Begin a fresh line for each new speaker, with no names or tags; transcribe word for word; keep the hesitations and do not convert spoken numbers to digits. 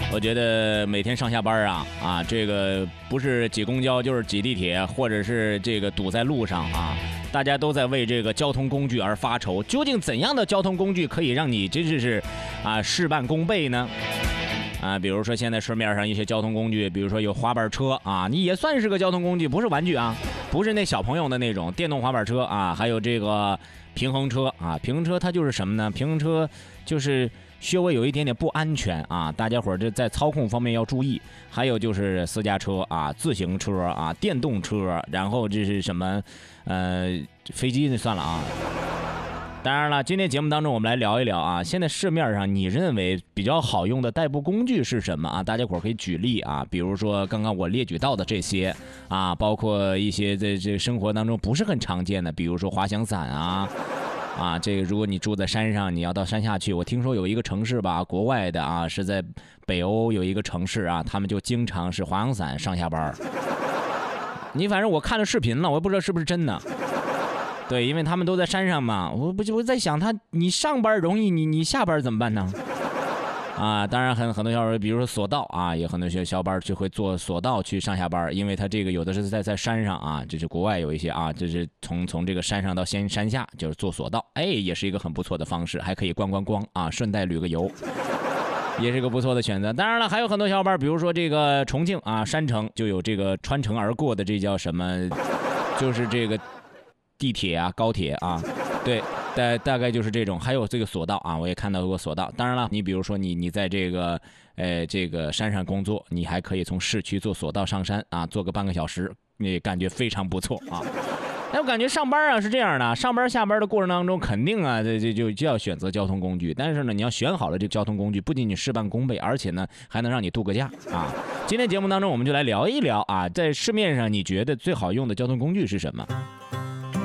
我觉得每天上下班啊啊，这个不是挤公交就是挤地铁，或者是这个堵在路上啊，大家都在为这个交通工具而发愁。究竟怎样的交通工具可以让你真是是啊事半功倍呢？啊，比如说现在市面上一些交通工具，比如说有滑板车啊，你也算是个交通工具，不是玩具啊，不是那小朋友的那种电动滑板车啊，还有这个平衡车啊，平衡车它就是什么呢？平衡车就是稍微有一点点不安全啊，大家伙儿这在操控方面要注意。还有就是私家车啊、自行车啊、电动车，然后这是什么？呃，飞机那算了啊。当然了，今天节目当中我们来聊一聊啊，现在市面上你认为比较好用的代步工具是什么啊？大家伙可以举例啊，比如说刚刚我列举到的这些啊，包括一些在这生活当中不是很常见的，比如说滑翔伞啊。啊，这个如果你住在山上，你要到山下去，我听说有一个城市吧，国外的啊，是在北欧有一个城市啊，他们就经常是滑翔伞上下班。你反正我看了视频了，我也不知道是不是真的。对，因为他们都在山上嘛，我不就我在想他，你上班容易，你你下班怎么办呢？啊，当然很很多小伙，比如说索道啊，也很多学小班就会坐索道去上下班，因为他这个有的是在在山上啊，这是国外有一些啊，这是从从这个山上到先山下就是坐索道，哎，也是一个很不错的方式，还可以观观光啊，顺带旅个游，也是个不错的选择。当然了，还有很多小伙伴，比如说这个重庆啊，山城就有这个穿城而过的，这叫什么？就是这个地铁啊，高铁啊，对。大大概就是这种，还有这个索道啊，我也看到过索道。当然了，你比如说你你在这个呃这个山上工作，你还可以从市区坐索道上山啊，坐个半个小时，你感觉非常不错啊。哎，我感觉上班啊是这样的，上班下班的过程当中，肯定啊这这就就要选择交通工具，但是呢，你要选好了这个交通工具，不仅仅事半功倍，而且呢还能让你度个假啊。今天节目当中，我们就来聊一聊啊，在市面上你觉得最好用的交通工具是什么？